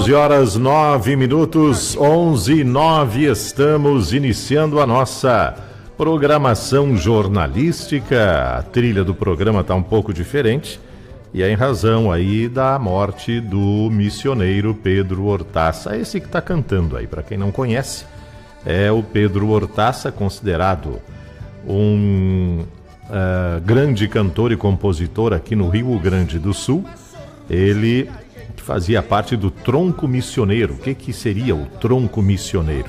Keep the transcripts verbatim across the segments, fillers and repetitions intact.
onze horas nove minutos, onze e nove, estamos iniciando a nossa programação jornalística. A trilha do programa está um pouco diferente e é em razão aí da morte do missioneiro Pedro Hortaça. Esse que está cantando aí, para quem não conhece, é o Pedro Hortaça, considerado um uh, grande cantor e compositor aqui no Rio Grande do Sul. Ele fazia parte do tronco missioneiro. O que, que seria o tronco missioneiro?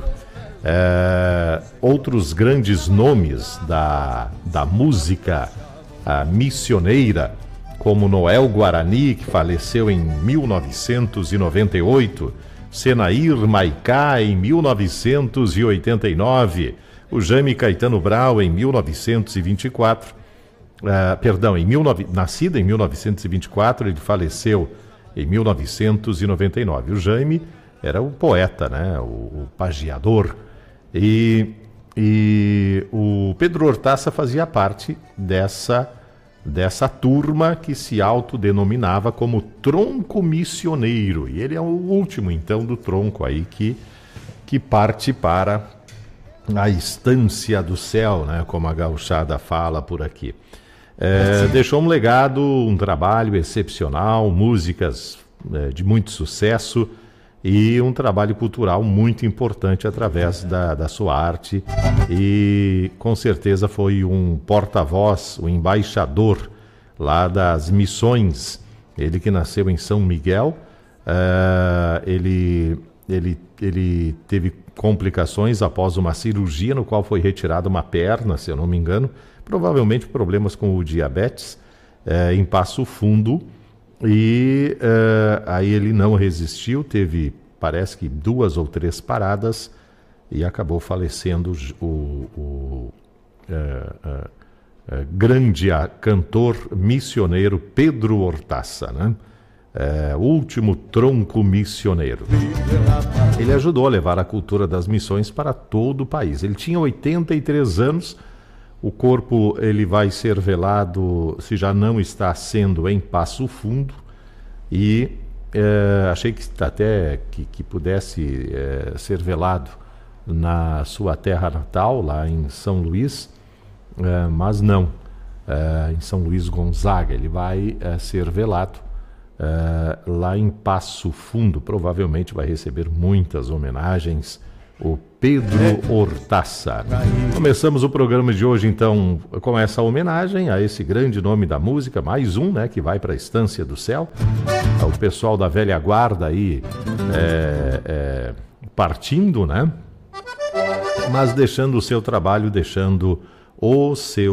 É, outros grandes nomes da, da música a, missioneira, como Noel Guarani, que faleceu em mil novecentos e noventa e oito, Senair Maicá em mil novecentos e oitenta e nove, o Jaime Caetano Brau em mil novecentos e vinte e quatro, uh, perdão, em mil, nascido em mil novecentos e vinte e quatro, ele faleceu em mil novecentos e noventa e nove. O Jaime era o poeta, né? o, o pagiador. E, e o Pedro Hortaça fazia parte dessa, dessa turma que se autodenominava como tronco missioneiro. E ele é o último, então, do tronco aí que, que parte para a estância do céu, né? Como a gauchada fala por aqui. É, deixou um legado, um trabalho excepcional, músicas é, de muito sucesso e um trabalho cultural muito importante através da, da sua arte, e com certeza foi um porta-voz, um embaixador lá das missões. Ele que nasceu em São Miguel, uh, ele, ele, ele teve complicações após uma cirurgia no qual foi retirada uma perna, se eu não me engano, provavelmente problemas com o diabetes, eh, em Passo Fundo, e eh, aí ele não resistiu, teve, parece que duas ou três paradas, e acabou falecendo o, o eh, eh, eh, grande cantor missioneiro Pedro Hortaça, né? É, o último tronco missioneiro. Ele ajudou a levar a cultura das missões para todo o país. Ele tinha oitenta e três anos. O corpo ele vai ser velado, se já não está sendo, em Passo Fundo, e é, achei que até que, que pudesse é, ser velado na sua terra natal, lá em São Luís, é, mas não, é, em São Luís Gonzaga. Ele vai é, ser velado é, lá em Passo Fundo. Provavelmente vai receber muitas homenagens, o Pedro Hortaça. Começamos o programa de hoje, então, com essa homenagem a esse grande nome da música, mais um, né, que vai para a Estância do Céu. O pessoal da velha guarda aí é, é, partindo, né? Mas deixando o seu trabalho, deixando o seu